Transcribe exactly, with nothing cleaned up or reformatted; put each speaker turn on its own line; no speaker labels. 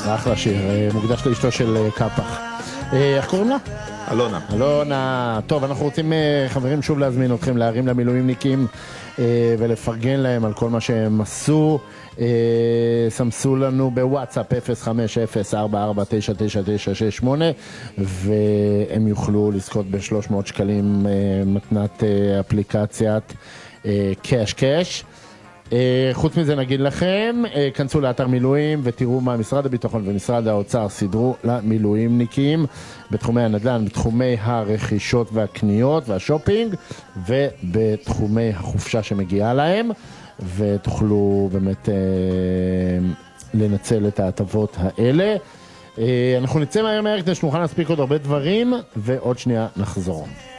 אחלה שיר, מוקדש לאשתו של קפח. איך קוראים לה?
אלונה.
אלונה. טוב, אנחנו רוצים, חברים, שוב להזמין אתכם להרים למילואימניקים ולפרגן להם על כל מה שהם עשו. סמסו לנו בוואטסאפ אפס חמש אפס ארבע ארבע תשע תשע תשע שש שמונה והם יוכלו לזכות ב-שלוש מאות שקלים מתנת אפליקציית קאש קאש. חוץ מזה נגיד לכם, כנסו לאתר מילואים ותראו מה משרד הביטחון ומשרד האוצר סידרו למילואימניקים בתחומי הנדל"ן, בתחומי הרכישות והקניות והשופינג ובתחומי החופשה שמגיעה להם, ותוכלו באמת אה, לנצל את ההטבות האלה. אה, אנחנו נצא מהר מהר כדי שנוכל להספיק עוד הרבה דברים, ועוד שנייה נחזור.